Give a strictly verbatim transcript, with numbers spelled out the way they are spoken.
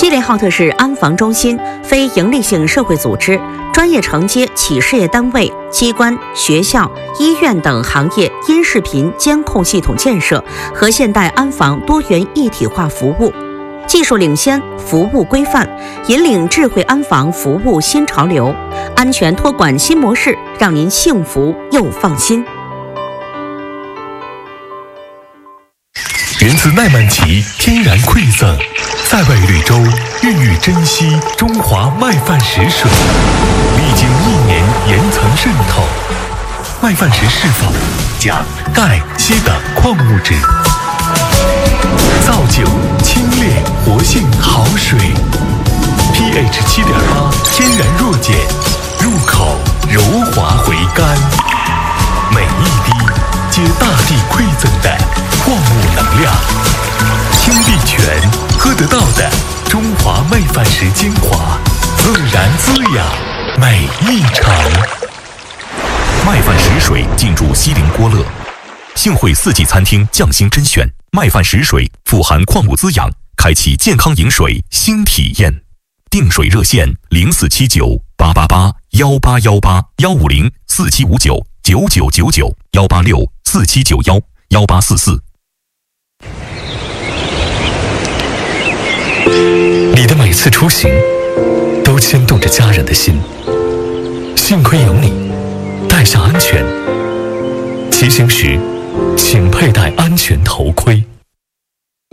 吉林浩特市安防中心非营利性社会组织专业承接企事业单位、机关、学校、医院等行业音视频监控系统建设和现代安防多元一体化服务，技术领先，服务规范，引领智慧安防服务新潮流，安全托管新模式，让您幸福又放心。 源自奈曼奇天然馈赠，在外绿洲孕育珍惜中华麦饭石水，历经一年岩层渗透，麦饭石释放钾、钙、硒等矿物质，造就清冽活性好水。pH 七点八，天然弱碱，入口柔滑回甘，每一滴皆大地馈赠的矿物能量，听力全喝得到的中华麦饭石精华，自然滋养每一程。 麦饭石水进驻西宁郭勒，幸会四季餐厅匠心甄选麦饭石水，富含矿物滋养，开启健康饮水新体验。订水热线零四七九八八八幺八幺八幺五零四七五九九九九九幺八六四七九幺幺八四四。 你的每次出行都牵动着家人的心，幸亏有你，带上安全。骑行时请佩戴安全头盔。